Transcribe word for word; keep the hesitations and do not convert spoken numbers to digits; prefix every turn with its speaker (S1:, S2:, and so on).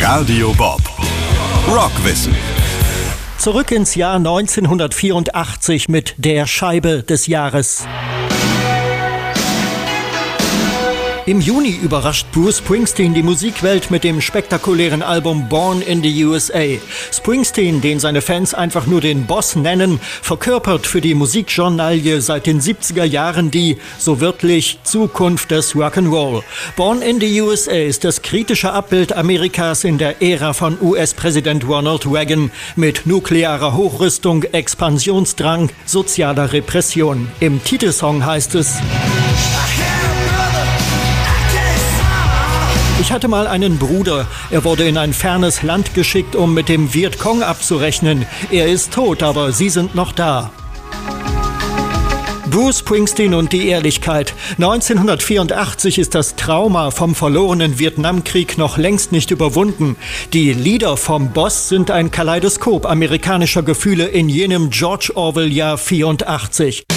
S1: Radio Bob. Rockwissen.
S2: Zurück ins Jahr neunzehnhundertvierundachtzig mit der Scheibe des Jahres. Im Juni überrascht Bruce Springsteen die Musikwelt mit dem spektakulären Album Born in the U S A. Springsteen, den seine Fans einfach nur den Boss nennen, verkörpert für die Musikjournalie seit den siebziger Jahren die, so wörtlich, Zukunft des Rock'n'Roll. Born in the U S A ist das kritische Abbild Amerikas in der Ära von U S-Präsident Ronald Reagan mit nuklearer Hochrüstung, Expansionsdrang, sozialer Repression. Im Titelsong heißt es: Ich hatte mal einen Bruder. Er wurde in ein fernes Land geschickt, um mit dem Vietcong abzurechnen. Er ist tot, aber sie sind noch da. Bruce Springsteen und die Ehrlichkeit. neunzehnhundertvierundachtzig ist das Trauma vom verlorenen Vietnamkrieg noch längst nicht überwunden. Die Lieder vom Boss sind ein Kaleidoskop amerikanischer Gefühle in jenem George Orwell-Jahr vierundachtzig.